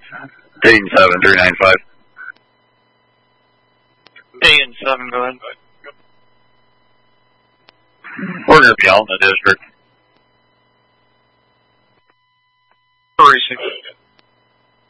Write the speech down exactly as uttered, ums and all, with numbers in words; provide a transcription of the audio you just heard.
Dayton seven three nine five. Dayton seven, go ahead. We're going to be out in the district. Racing.